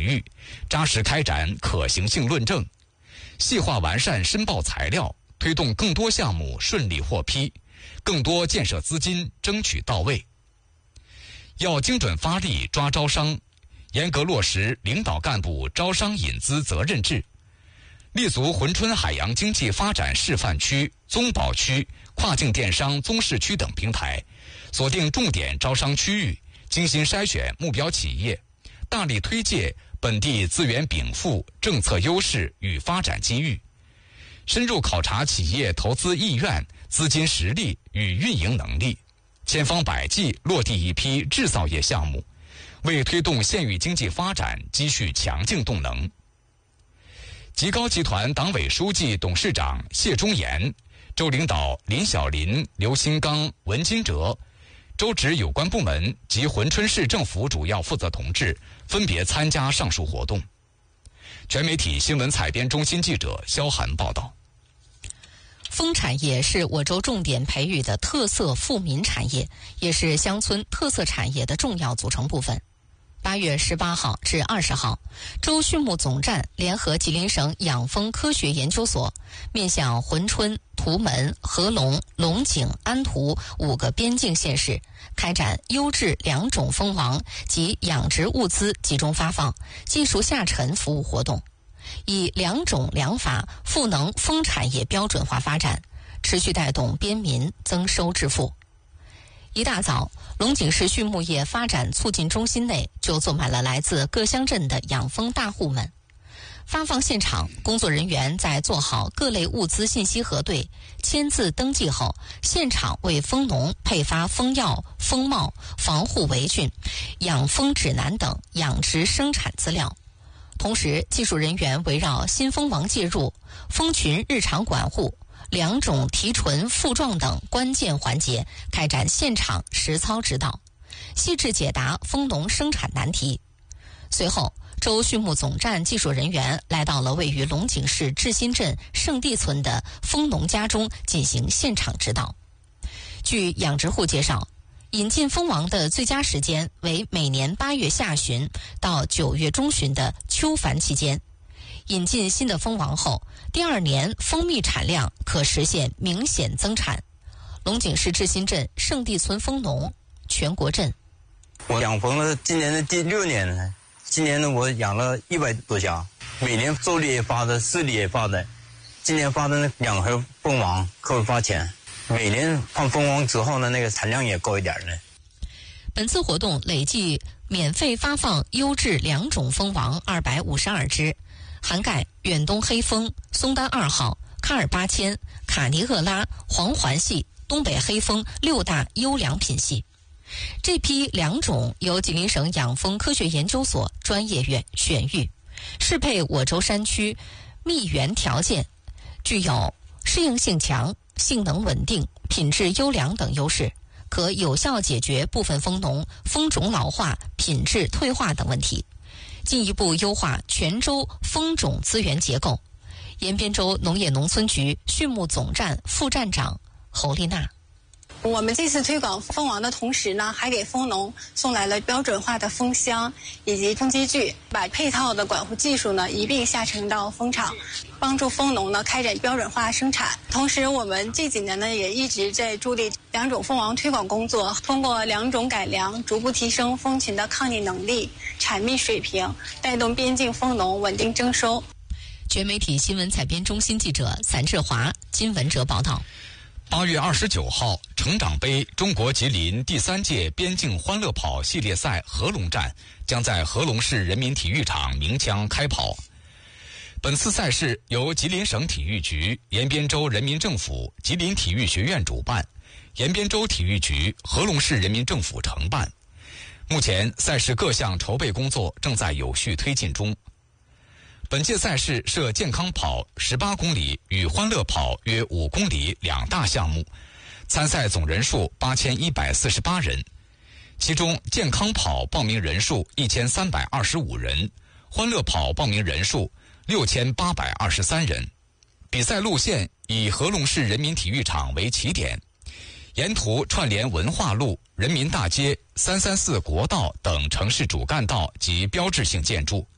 育，扎实开展可行性论证，细化完善申报材料，推动更多项目顺利获批，更多建设资金争取到位。要精准发力抓招商，严格落实领导干部招商引资责任制，立足珲春海洋经济发展示范区、宗保区、跨境电商综市区等平台，锁定重点招商区域，精心筛选目标企业，大力推介本地资源禀赋、政策优势与发展机遇，深入考察企业投资意愿、资金实力与运营能力，千方百计落地一批制造业项目，为推动县域经济发展积蓄强劲动能。吉高集团党委书记、董事长谢忠言、州领导林小林、刘新刚、文金哲、州直有关部门及珲春市政府主要负责同志分别参加上述活动。全媒体新闻采编中心记者肖涵报道。 蜂产业是我州重点培育的特色富民产业，也是乡村特色产业的重要组成部分。8月18号至20号，州畜牧总站联合吉林省养蜂科学研究所，面向珲春、图门、合龙、龙井、安图5个边境县市，开展优质良种蜂王及养殖物资集中发放、技术下沉服务活动，以良种良法赋能蜂产业标准化发展，持续带动边民增收致富。一大早，龙井市畜牧业发展促进中心内就坐满了来自各乡镇的养蜂大户们。发放现场，工作人员在做好各类物资信息核对、签字登记后，现场为蜂农配发蜂药、蜂帽、防护围裙、养蜂指南等养殖生产资料。同时，技术人员围绕新蜂王介入、蜂群日常管护、良种提纯复壮等关键环节开展现场实操指导，细致解答蜂农生产难题。随后，州畜牧总站技术人员来到了位于龙井市志新镇圣地村的蜂农家中进行现场指导。据养殖户介绍，引进蜂王的最佳时间为每年8月下旬到9月中旬的秋繁期间。引进新的蜂王后，第2年蜂蜜产量可实现明显增产。龙井市志新镇圣地村蜂农全国镇， 我养蜂了，今年的第6年了。今年呢，我养了100多家，每年州里也发的，市里也发的。今年发的那2盒蜂王可以发钱，每年放蜂王之后呢，那个产量也高一点呢。 本次活动累计免费发放优质良种蜂王252只，涵盖远东黑蜂、松丹2号、卡尔8000、卡尼厄拉、黄环系、东北黑蜂6大优良品系。这批良种由吉林省养蜂科学研究所专业院选育，适配我州山区蜜源条件，具有适应性强、性能稳定、品质优良等优势，可有效解决部分蜂农蜂种老化、品质退化等问题，进一步优化全州蜂种资源结构。延边州农业农村局畜牧总站副站长侯丽娜。 我们这次推广蜂王的同时呢，还给蜂农送来了标准化的蜂箱以及蜂机具，把配套的管护技术呢一并下沉到蜂场，帮助蜂农呢开展标准化生产。同时，我们这几年呢也一直在助力良种蜂王推广工作，通过良种改良，逐步提升蜂群的抗逆能力、产蜜水平，带动边境蜂农稳定增收。 全媒体新闻采编中心记者散志华、金文哲报道。 8月29号，成长杯中国吉林第3届边境欢乐跑系列赛合龙站将在合龙市人民体育场鸣枪开跑。本次赛事由吉林省体育局、延边州人民政府、吉林体育学院主办，延边州体育局、合龙市人民政府承办。目前，赛事各项筹备工作正在有序推进中。本届赛事设健康跑18公里与欢乐跑约5公里2大项目，参赛总人数8148人，其中健康跑报名人数1325人，欢乐跑报名人数6823人。比赛路线以合龙市人民体育场为起点，沿途串联文化路、人民大街、334国道等城市主干道及标志性建筑，